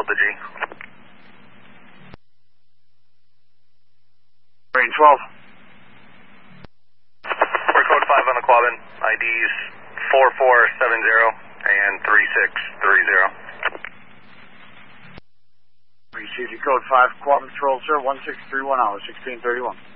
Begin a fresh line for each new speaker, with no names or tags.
Delta G.
Range 12.
We're code 5 on the Quabbin. IDs 4470 and 3630.
Received code 5, Quabbin Patrol, sir, 1631 hours, 1631.